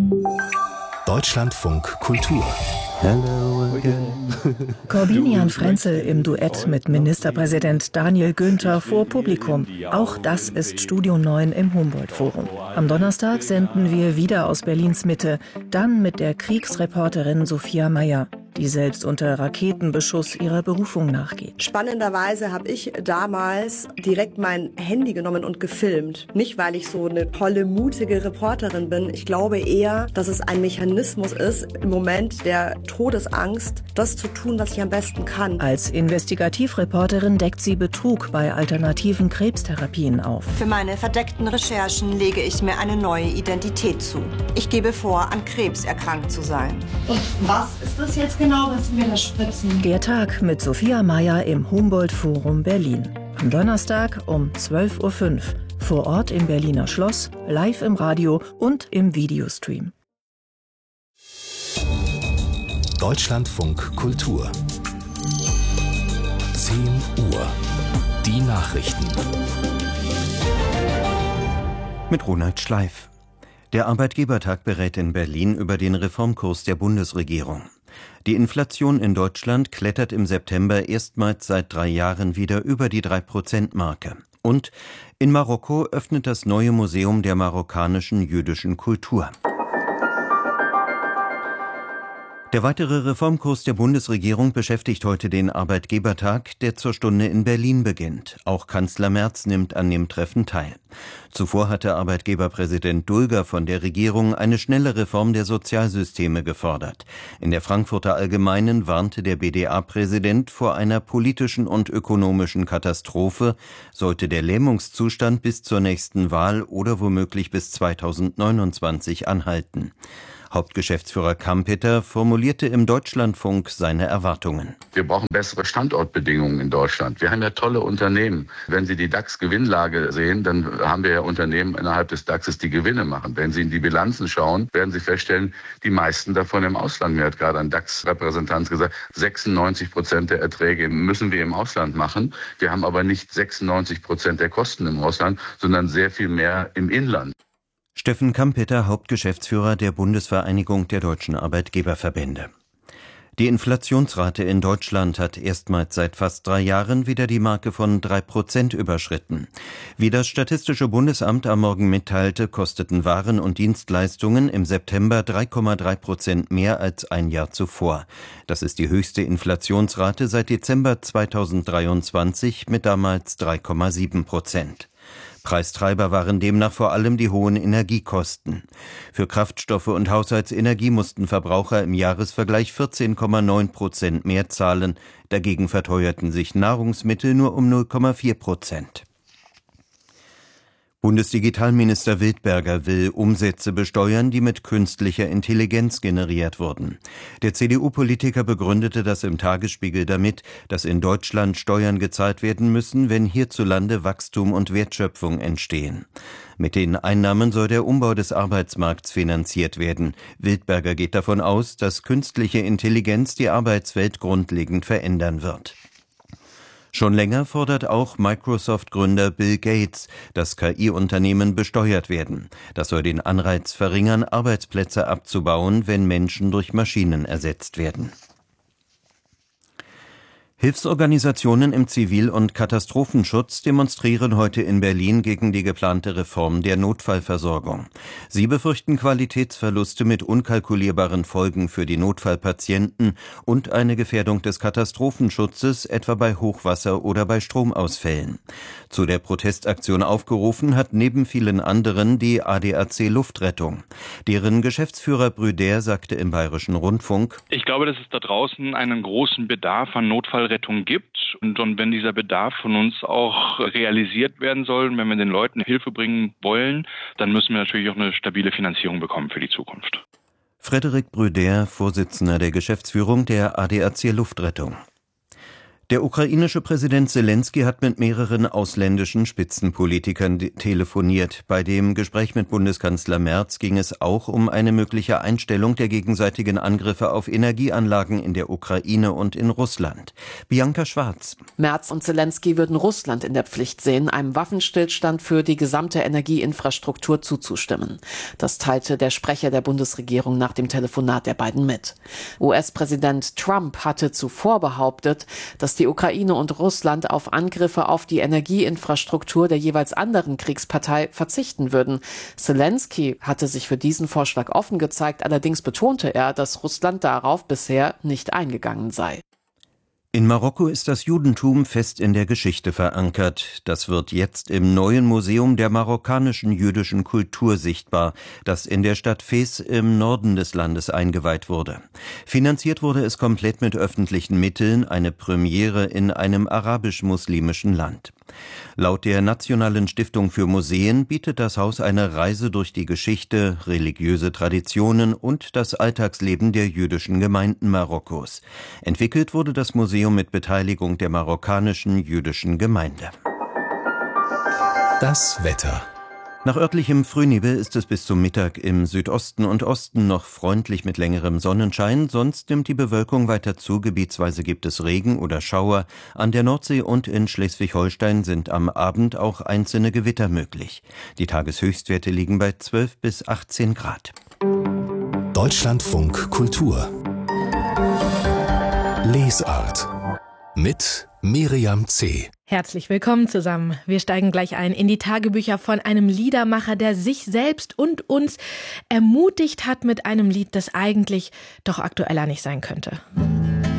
Deutschlandfunk Kultur. Hello again. Korbinian Frenzel im Duett mit Ministerpräsident Daniel Günther vor Publikum. Auch das ist Studio 9 im Humboldt-Forum. Am Donnerstag senden wir wieder aus Berlins Mitte, dann mit der Kriegsreporterin Sophia Mayer, die selbst unter Raketenbeschuss ihrer Berufung nachgeht. Spannenderweise habe ich damals direkt mein Handy genommen und gefilmt. Nicht, weil ich so eine tolle, mutige Reporterin bin. Ich glaube eher, dass es ein Mechanismus ist, im Moment der Todesangst, das zu tun, was ich am besten kann. Als Investigativreporterin deckt sie Betrug bei alternativen Krebstherapien auf. Für meine verdeckten Recherchen lege ich mir eine neue Identität zu. Ich gebe vor, an Krebs erkrankt zu sein. Und was ist das jetzt genau, was Sie mir da spritzen? Der Tag mit Sophia Mayer im Humboldt-Forum Berlin. Am Donnerstag um 12:05 Uhr. Vor Ort im Berliner Schloss, live im Radio und im Videostream. Deutschlandfunk Kultur. 10 Uhr. Die Nachrichten. Mit Ronald Schleif. Der Arbeitgebertag berät in Berlin über den Reformkurs der Bundesregierung. Die Inflation in Deutschland klettert im September erstmals seit 3 Jahren wieder über die 3%-Marke. Und in Marokko öffnet das neue Museum der marokkanischen jüdischen Kultur. Der weitere Reformkurs der Bundesregierung beschäftigt heute den Arbeitgebertag, der zur Stunde in Berlin beginnt. Auch Kanzler Merz nimmt an dem Treffen teil. Zuvor hatte Arbeitgeberpräsident Dulger von der Regierung eine schnelle Reform der Sozialsysteme gefordert. In der Frankfurter Allgemeinen warnte der BDA-Präsident vor einer politischen und ökonomischen Katastrophe, sollte der Lähmungszustand bis zur nächsten Wahl oder womöglich bis 2029 anhalten. Hauptgeschäftsführer Kampeter formulierte im Deutschlandfunk seine Erwartungen. Wir brauchen bessere Standortbedingungen in Deutschland. Wir haben ja tolle Unternehmen. Wenn Sie die DAX-Gewinnlage sehen, dann haben wir ja Unternehmen innerhalb des DAXes, die Gewinne machen. Wenn Sie in die Bilanzen schauen, werden Sie feststellen, die meisten davon im Ausland. Mir hat gerade ein DAX-Repräsentant gesagt, 96% der Erträge müssen wir im Ausland machen. Wir haben aber nicht 96% der Kosten im Ausland, sondern sehr viel mehr im Inland. Steffen Kampeter, Hauptgeschäftsführer der Bundesvereinigung der deutschen Arbeitgeberverbände. Die Inflationsrate in Deutschland hat erstmals seit fast 3 Jahren wieder die Marke von 3% überschritten. Wie das Statistische Bundesamt am Morgen mitteilte, kosteten Waren und Dienstleistungen im September 3,3% mehr als ein Jahr zuvor. Das ist die höchste Inflationsrate seit Dezember 2023 mit damals 3,7%. Preistreiber waren demnach vor allem die hohen Energiekosten. Für Kraftstoffe und Haushaltsenergie mussten Verbraucher im Jahresvergleich 14,9% mehr zahlen. Dagegen verteuerten sich Nahrungsmittel nur um 0,4%. Bundesdigitalminister Wildberger will Umsätze besteuern, die mit künstlicher Intelligenz generiert wurden. Der CDU-Politiker begründete das im Tagesspiegel damit, dass in Deutschland Steuern gezahlt werden müssen, wenn hierzulande Wachstum und Wertschöpfung entstehen. Mit den Einnahmen soll der Umbau des Arbeitsmarkts finanziert werden. Wildberger geht davon aus, dass künstliche Intelligenz die Arbeitswelt grundlegend verändern wird. Schon länger fordert auch Microsoft-Gründer Bill Gates, dass KI-Unternehmen besteuert werden. Das soll den Anreiz verringern, Arbeitsplätze abzubauen, wenn Menschen durch Maschinen ersetzt werden. Hilfsorganisationen im Zivil- und Katastrophenschutz demonstrieren heute in Berlin gegen die geplante Reform der Notfallversorgung. Sie befürchten Qualitätsverluste mit unkalkulierbaren Folgen für die Notfallpatienten und eine Gefährdung des Katastrophenschutzes, etwa bei Hochwasser oder bei Stromausfällen. Zu der Protestaktion aufgerufen hat neben vielen anderen die ADAC Luftrettung. Deren Geschäftsführer Brüder sagte im Bayerischen Rundfunk: Ich glaube, dass es da draußen einen großen Bedarf an Notfallrettung gibt. Und wenn dieser Bedarf von uns auch realisiert werden soll, wenn wir den Leuten Hilfe bringen wollen, dann müssen wir natürlich auch eine stabile Finanzierung bekommen für die Zukunft. Frederik Brüder, Vorsitzender der Geschäftsführung der ADAC Luftrettung. Der ukrainische Präsident Selenskyj hat mit mehreren ausländischen Spitzenpolitikern telefoniert. Bei dem Gespräch mit Bundeskanzler Merz ging es auch um eine mögliche Einstellung der gegenseitigen Angriffe auf Energieanlagen in der Ukraine und in Russland. Bianca Schwarz. Merz und Selenskyj würden Russland in der Pflicht sehen, einem Waffenstillstand für die gesamte Energieinfrastruktur zuzustimmen. Das teilte der Sprecher der Bundesregierung nach dem Telefonat der beiden mit. US-Präsident Trump hatte zuvor behauptet, dass die Ukraine und Russland auf Angriffe auf die Energieinfrastruktur der jeweils anderen Kriegspartei verzichten würden. Selenskyj hatte sich für diesen Vorschlag offen gezeigt, allerdings betonte er, dass Russland darauf bisher nicht eingegangen sei. In Marokko ist das Judentum fest in der Geschichte verankert. Das wird jetzt im neuen Museum der marokkanischen jüdischen Kultur sichtbar, das in der Stadt Fez im Norden des Landes eingeweiht wurde. Finanziert wurde es komplett mit öffentlichen Mitteln, eine Premiere in einem arabisch-muslimischen Land. Laut der Nationalen Stiftung für Museen bietet das Haus eine Reise durch die Geschichte, religiöse Traditionen und das Alltagsleben der jüdischen Gemeinden Marokkos. Entwickelt wurde das Museum mit Beteiligung der marokkanischen jüdischen Gemeinde. Das Wetter. Nach örtlichem Frühnebel ist es bis zum Mittag im Südosten und Osten noch freundlich mit längerem Sonnenschein, sonst nimmt die Bewölkung weiter zu, gebietsweise gibt es Regen oder Schauer. An der Nordsee und in Schleswig-Holstein sind am Abend auch einzelne Gewitter möglich. Die Tageshöchstwerte liegen bei 12 bis 18 Grad. Deutschlandfunk Kultur. Lesart. Mit Miriam C. Herzlich willkommen zusammen. Wir steigen gleich ein in die Tagebücher von einem Liedermacher, der sich selbst und uns ermutigt hat mit einem Lied, das eigentlich doch aktueller nicht sein könnte.